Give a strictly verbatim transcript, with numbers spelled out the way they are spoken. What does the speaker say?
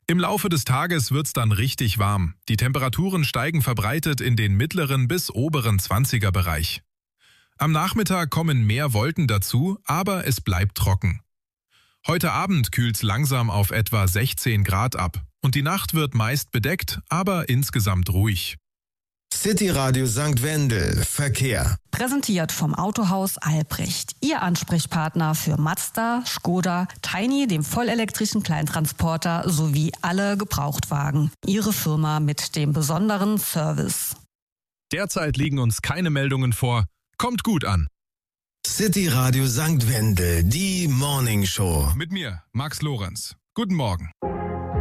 Im Laufe des Tages wird's dann richtig warm. Die Temperaturen steigen verbreitet in den mittleren bis oberen zwanziger-Bereich. Am Nachmittag kommen mehr Wolken dazu, aber es bleibt trocken. Heute Abend kühlt's langsam auf etwa sechzehn Grad ab und die Nacht wird meist bedeckt, aber insgesamt ruhig. City Radio Sankt Wendel, Verkehr. Präsentiert vom Autohaus Albrecht. Ihr Ansprechpartner für Mazda, Skoda, Tiny, dem vollelektrischen Kleintransporter sowie alle Gebrauchtwagen. Ihre Firma mit dem besonderen Service. Derzeit liegen uns keine Meldungen vor. Kommt gut an. City Radio Sankt Wendel, die Morning Show. Mit mir, Max Lorenz. Guten Morgen.